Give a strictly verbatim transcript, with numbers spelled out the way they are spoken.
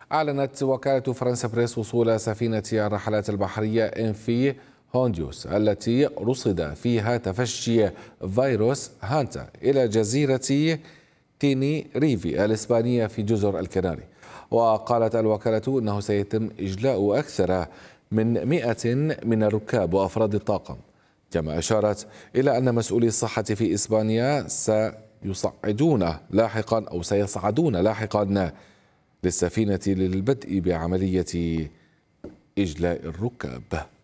أعلنت وكالة فرنسا بريس وصول سفينة الرحلات البحرية إم في هونديوس التي رصد فيها تفشي فيروس هانتا إلى جزيرة تينيريفي الإسبانية في جزر الكناري. وقالت الوكالة أنه سيتم إجلاء أكثر من مئة من الركاب وأفراد الطاقم، كما أشارت إلى أن مسؤولي الصحة في إسبانيا سيصعدون لاحقا أو سيصعدون لاحقا للسفينة للبدء بعملية إجلاء الركاب.